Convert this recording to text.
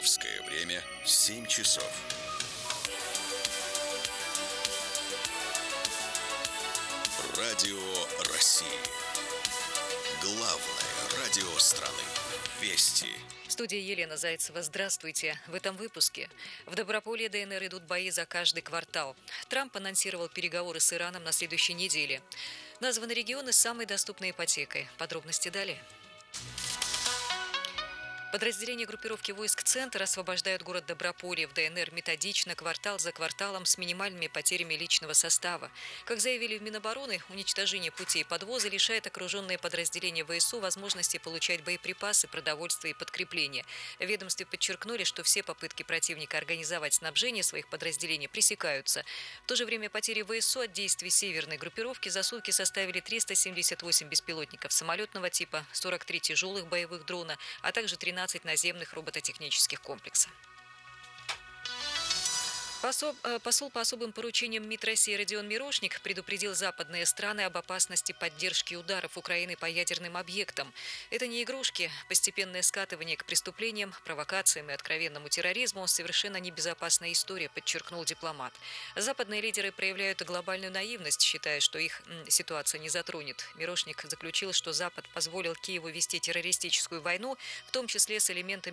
Московское время 7 часов. Радио России. Главное радио страны. Вести. В студии Елена Зайцева. Здравствуйте. В этом выпуске. В Доброполье ДНР идут бои за каждый квартал. Трамп анонсировал переговоры с Ираном на следующей неделе. Названы регионы с самой доступной ипотекой. Подробности далее. Подразделения группировки войск «Центр» освобождают город Доброполье в ДНР методично, квартал за кварталом, с минимальными потерями личного состава. Как заявили в Минобороны, уничтожение путей подвоза лишает окруженные подразделения ВСУ возможности получать боеприпасы, продовольствие и подкрепление. В ведомстве подчеркнули, что все попытки противника организовать снабжение своих подразделений пресекаются. В то же время потери ВСУ от действий северной группировки за сутки составили 378 беспилотников самолетного типа, 43 тяжелых боевых дрона, а также 13 наземных робототехнических комплексов. Посол по особым поручениям МИД России Родион Мирошник предупредил западные страны об опасности поддержки ударов Украины по ядерным объектам. Это не игрушки. Постепенное скатывание к преступлениям, провокациям и откровенному терроризму – совершенно небезопасная история, подчеркнул дипломат. Западные лидеры проявляют глобальную наивность, считая, что их ситуация не затронет. Мирошник заключил, что Запад позволил Киеву вести террористическую войну, в том числе с элементами